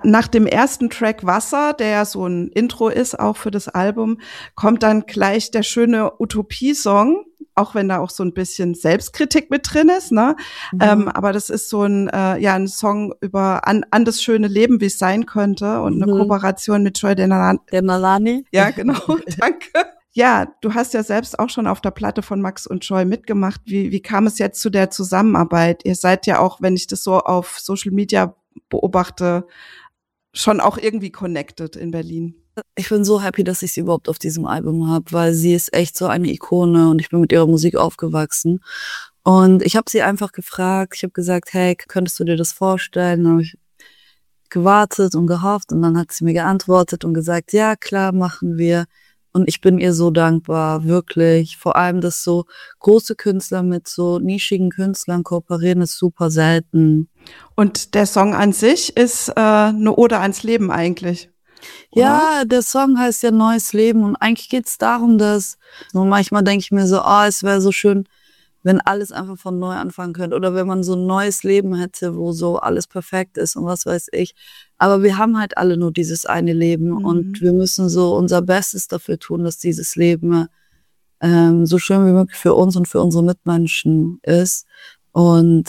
Nach dem ersten Track Wasser, der ja so ein Intro ist, auch für das Album, kommt dann gleich der schöne Utopie-Song, auch wenn da auch so ein bisschen Selbstkritik mit drin ist, ne? Aber das ist so ein Song über an das schöne Leben, wie es sein könnte, und eine Kooperation mit Joy Denalani. Ja, genau, danke. Ja, du hast ja selbst auch schon auf der Platte von Max und Joy mitgemacht. Wie kam es jetzt zu der Zusammenarbeit? Ihr seid ja auch, wenn ich das so auf Social Media beobachte, schon auch irgendwie connected in Berlin. Ich bin so happy, dass ich sie überhaupt auf diesem Album habe, weil sie ist echt so eine Ikone und ich bin mit ihrer Musik aufgewachsen. Und ich habe sie einfach gefragt, ich habe gesagt, hey, könntest du dir das vorstellen? Dann habe ich gewartet und gehofft und dann hat sie mir geantwortet und gesagt, ja klar, machen wir. Und ich bin ihr so dankbar, wirklich. Vor allem, dass so große Künstler mit so nischigen Künstlern kooperieren, ist super selten. Und der Song an sich ist eine Ode ans Leben eigentlich. Oder? Ja, der Song heißt ja Neues Leben und eigentlich geht's darum, dass nur manchmal denke ich mir so, es wäre so schön, wenn alles einfach von neu anfangen könnte oder wenn man so ein neues Leben hätte, wo so alles perfekt ist und was weiß ich. Aber wir haben halt alle nur dieses eine Leben und wir müssen so unser Bestes dafür tun, dass dieses Leben so schön wie möglich für uns und für unsere Mitmenschen ist. Und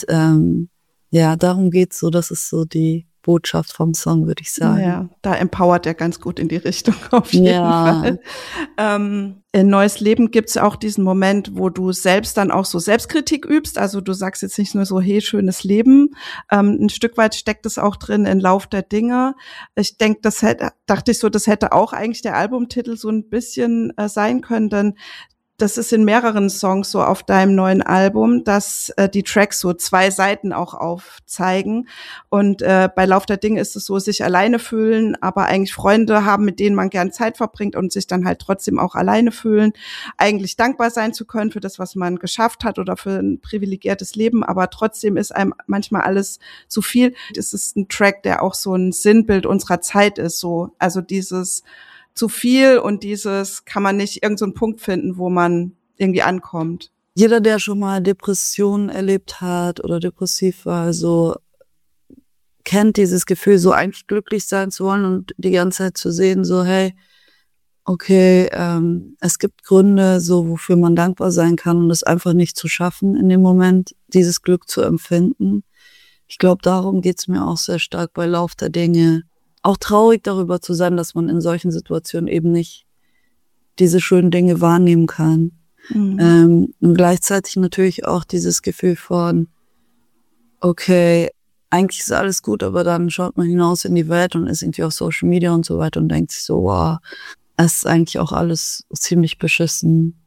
darum geht's so, das ist so die Botschaft vom Song, würde ich sagen. Ja, da empowert er ganz gut in die Richtung auf jeden Fall. In Neues Leben gibt's ja auch diesen Moment, wo du selbst dann auch so Selbstkritik übst. Also du sagst jetzt nicht nur so, hey, schönes Leben. Ein Stück weit steckt es auch drin in Lauf der Dinge. Ich denke, das hätte auch eigentlich der Albumtitel so ein bisschen sein können, denn das ist in mehreren Songs so auf deinem neuen Album, dass die Tracks so zwei Seiten auch aufzeigen. Und bei Lauf der Dinge ist es so, sich alleine fühlen, aber eigentlich Freunde haben, mit denen man gern Zeit verbringt und sich dann halt trotzdem auch alleine fühlen. Eigentlich dankbar sein zu können für das, was man geschafft hat oder für ein privilegiertes Leben, aber trotzdem ist einem manchmal alles zu viel. Es ist ein Track, der auch so ein Sinnbild unserer Zeit ist, so. Also dieses zu viel und dieses kann man nicht irgend so einen Punkt finden, wo man irgendwie ankommt. Jeder, der schon mal Depressionen erlebt hat oder depressiv war, so kennt dieses Gefühl, so eigentlich glücklich sein zu wollen und die ganze Zeit zu sehen, so hey, okay, es gibt Gründe, so wofür man dankbar sein kann und es einfach nicht zu schaffen in dem Moment, dieses Glück zu empfinden. Ich glaube, darum geht's mir auch sehr stark bei Lauf der Dinge. Auch traurig darüber zu sein, dass man in solchen Situationen eben nicht diese schönen Dinge wahrnehmen kann. Und gleichzeitig natürlich auch dieses Gefühl von, okay, eigentlich ist alles gut, aber dann schaut man hinaus in die Welt und ist irgendwie auf Social Media und so weiter und denkt sich so, wow, es ist eigentlich auch alles ziemlich beschissen.